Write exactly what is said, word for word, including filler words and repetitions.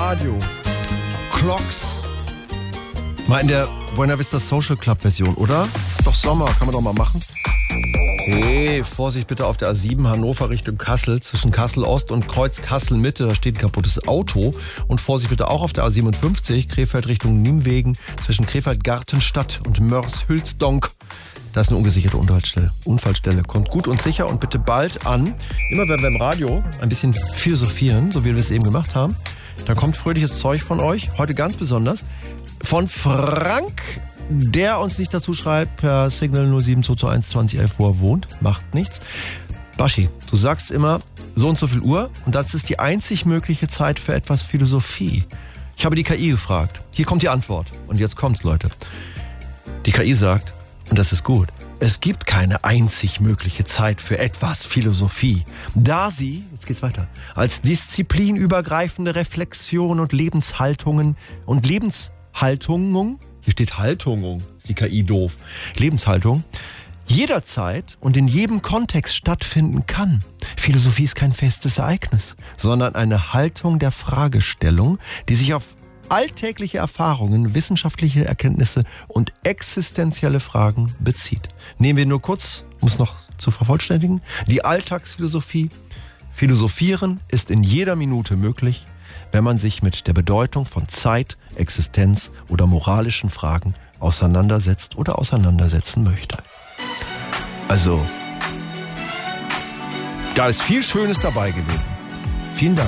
Radio. Clocks. Mal in der Buena Vista Social Club Version, oder? Ist doch Sommer, kann man doch mal machen. Hey, Vorsicht bitte auf der A sieben Hannover Richtung Kassel, zwischen Kassel Ost und Kreuz Kassel Mitte, da steht ein kaputtes Auto. Und Vorsicht bitte auch auf der A siebenundfünfzig, Krefeld Richtung Nimwegen, zwischen Krefeld Gartenstadt und Mörs-Hülsdonk. Da ist eine ungesicherte Unfallstelle. Unfallstelle. Kommt gut und sicher und bitte bald an. Immer wenn wir im Radio ein bisschen philosophieren, so wie wir es eben gemacht haben, dann kommt fröhliches Zeug von euch. Heute ganz besonders von Frank, der uns nicht dazu schreibt, per Signal null sieben zwei zwei eins zwanzig elf, wo er wohnt. Macht nichts. Baschi, du sagst immer so und so viel Uhr und das ist die einzig mögliche Zeit für etwas Philosophie. Ich habe die K I gefragt. Hier kommt die Antwort. Und jetzt kommt's, Leute. Die K I sagt, und das ist gut, es gibt keine einzig mögliche Zeit für etwas Philosophie, da sie, jetzt geht's weiter, als disziplinübergreifende Reflexion und Lebenshaltungen und Lebenshaltungen, hier steht Haltung, ist die K I doof, Lebenshaltung, jederzeit und in jedem Kontext stattfinden kann. Philosophie ist kein festes Ereignis, sondern eine Haltung der Fragestellung, die sich auf alltägliche Erfahrungen, wissenschaftliche Erkenntnisse und existenzielle Fragen bezieht. Nehmen wir nur kurz, um es noch zu vervollständigen, die Alltagsphilosophie. Philosophieren ist in jeder Minute möglich, wenn man sich mit der Bedeutung von Zeit, Existenz oder moralischen Fragen auseinandersetzt oder auseinandersetzen möchte. Also, da ist viel Schönes dabei gewesen. Vielen Dank.